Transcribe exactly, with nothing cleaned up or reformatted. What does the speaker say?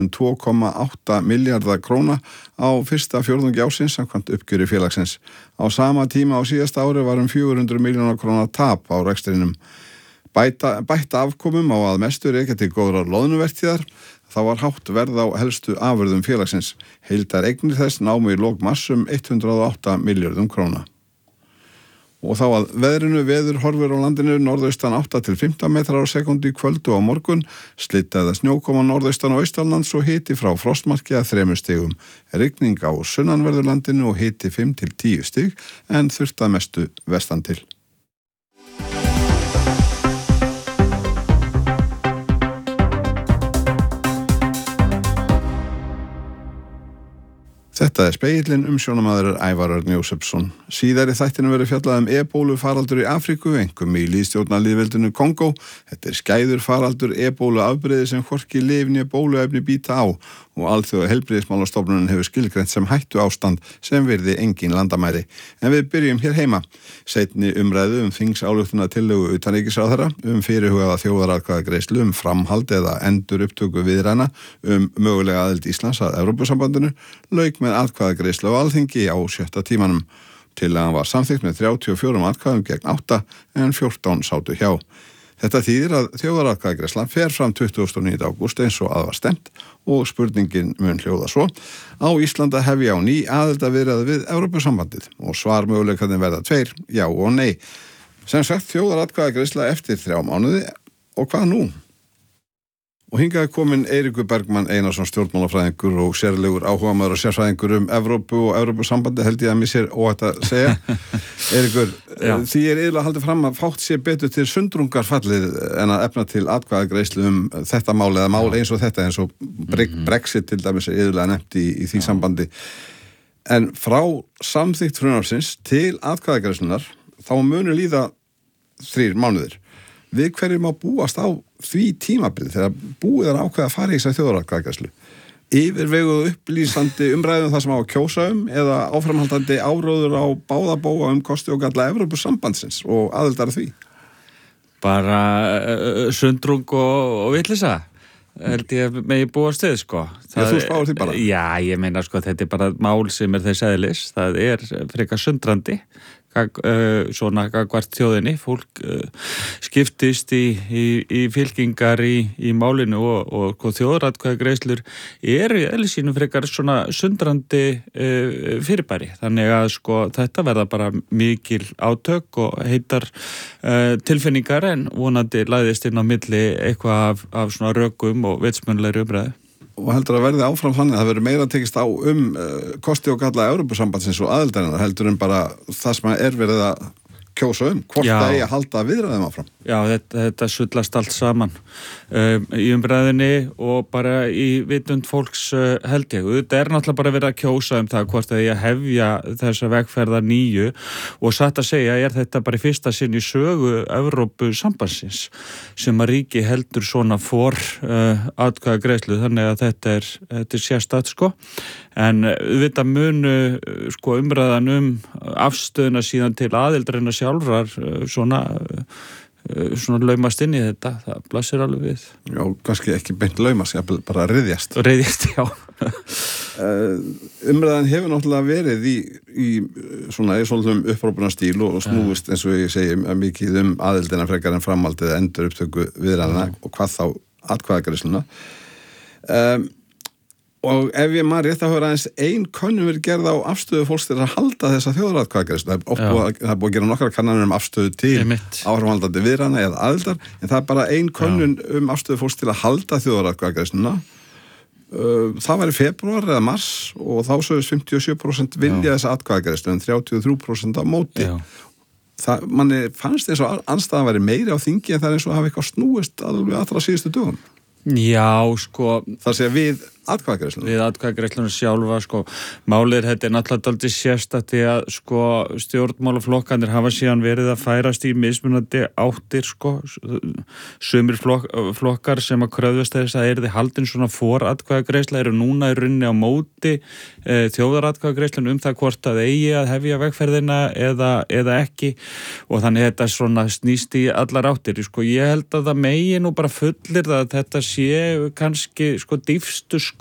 tvö komma átta milljarða króna á fyrsta fjórðungi ársins samkvæmt uppgjöri félagsins. Á sama tíma á síðasta ári var um fjögur hundruð milljóna króna tap á rekstrinum. Bæta, bætta afkomum á að mestu rekja til góðrar loðnuvertíðar. Það var hátt verð á helstu afurðum félagsins. Heildar eignir þess námu í lok mars um hundrað og átta milljörðum króna. Og þá að veðrinu, veður horfur á landinu norðaustan átta til fimmtán metrar á sekúndu í kvöldu á morgun, slitta eða snjókoma norðaustan og austanlands og hiti frá frostmarki að þremur stigum. Rigning á sunnanverðurlandinu og hiti fimm til tíu stig en þurft að mestu vestan til. Þetta er Spegillinn, umsjónamaður Ævar Örn Jósepsson. Síðar í þættinu verður fjallað um ebólu faraldur í Afríku, einkum í lýðstjórnarlýðveldinu Kongó. Þetta er skæður faraldur ebólu afbrigði sem hvorki lyf né bóluefni bíta á og alþjóða heilbrigðismálastofnunin hefur skilgreint sem hættu ástand sem virði engin landamæri. En við byrjum hér heima. Seinni umræðu um þingsályktunartillögu utanríkisráðherra, um fyrirhugaða þjóðaratkvæðagreiðslu um framhald eða endur upptöku viðræðna um mögulega aðild Íslands að Evrópusambandinu lauk með atkvæðagreiðslu á Alþingi á sjötta tímanum. Tillagan var samþykkt með þrjátíu og fjórum atkvæðum gegn átta en fjórtán sátu hjá. Þetta þýðir að þjóðaratkvæðagreiðslan fer fram tuttugasta og níunda ágúst eins og að var stefnt og spurningin mun hljóða svo. Á Íslandi að hefja á ný aðildarviðræður við Evrópusambandið og svarmöguleikarnir verða tveir, já og nei. Sem sagt þjóðaratkvæðagreiðsla eftir þrjá mánuði og hvað nú? Og hingað er komin Eiríkur Bergmann Einarsson, stjórnmálafræðingur og sérlegur áhugamaður og sérfræðingur um Evrópu og Evrópusambandi, held ég að mér sér óhætt að segja. Eiríkur, því er yfirlega haldið fram að fátt sé betur til sundrungar fallið en að efna til atkvæðagreiðslu um þetta mál eða mál eins og þetta, eins og Brexit til dæmis er yfirlega nefnt í, í því sambandi. En frá samþykkt frumvarpsins til atkvæðagreiðslunar þá munur líða þrír mánuðir. Við hverjum að búast á því tímabilið þegar búið er ákveða að fara í þessari þjóðaratkvæðagreiðslu? Yfirveguð upplýsandi umræðum það sem á að kjósa um eða áframhaldandi áróður á báða bóga um kosti og galla Evrópusambandsins og aðildar því? Bara uh, sundrung og, og vitleysa held ég megi búast við, sko. Já, þú spáir því bara? Já, ég meina, sko, þetta er bara mál sem er þess eðlis. Það er frekar sundrandi. Svona gagvart þjóðinni, fólk uh, skiptist í, í, í fylkingar í, í málinu og, og, og þjóðaratkvæðagreiðslur eru í eðli sínu frekar svona sundrandi uh, fyrirbæri, þannig að sko þetta verða bara mikil átök og heitar uh, tilfinningar en vonandi læðist inn á milli eitthvað af, af svona rökum og vitsmunlegri umræðu. Og heldur að verði áfram þannig að það verður meira tekist á um uh, kosti og galla Evrópusambandsins og aðildarinnar heldur en bara það sem er verið að kjósa um, hvort Já. það eigi að halda viðræðum áfram. Já, þetta, þetta sullast allt saman um, í umræðinni og bara í vitund fólks uh, held ég. Þetta er náttúrulega bara verið að kjósa um það hvort það eigi að hefja þessa vegferðar nýju og satt að segja er þetta bara í fyrsta sinn í sögu Evrópusambandsins sem að ríki heldur svona for uh, atkvæðagreiðslu þannig að þetta er, þetta er sérstætt sko. En þetta munu sko umræðan um afstöðuna síðan til aðildarinnar sjálfrar svona, svona laumast inn í þetta, það blasir alveg við. Já, kannski ekki beint laumast, bara ryðjast. Ryðjast, já. Umræðan hefur náttúrulega verið í, í svona svolítum upprópunastíl og snúist eins og ég segi mikið um aðildina frekar en framhaldið endur upptöku viðræðna og hvað þá atkvæðagreiðsluna. Um, Og ef ég maður rétt að höra aðeins ein könnun verið gerð á afstöðu fólks til að halda þessa þjóðaratkvæðagreiðslu. Það er oft búið að, það er búið að gera nokkra kannanir um afstöðu til áframhaldandi viðræðna eða aðildar, en það er bara ein könnun Já. um afstöðu fólks til að halda þjóðaratkvæðagreiðsluna. Það var í febrúar eða mars og þá sögðust fimmtíu og sjö prósent vilja þessa atkvæðagreiðslu en þrjátíu og þrjú prósent á móti. Já. Það, manni fannst eins og andstaðan væri meiri á þingi en það er eins og hafi eitthvað snúist alveg allra síðustu dögum. Já, sko... Það sé að við atkvæðagreiðsluna? Við atkvæðagreiðsluna sjálfa, sko, málið þetta er náttúrulega dálítið sérstakt því að, sko, stjórnmálaflokkanir hafa síðan verið að færast í mismunandi áttir, sko, sumir flok, flokkar sem að kröfðust þess að yrði haldin svona foratkvæðagreiðsla eru núna í runni á móti e, þjóðaratkvæðagreiðslun um það hvort að eigi að hefja vegferðina eða, eða ekki og þannig þetta svona snýst í allar áttir, sko, ég held að það megi nú bara fullir að þetta sé kannski, sko, dýfstu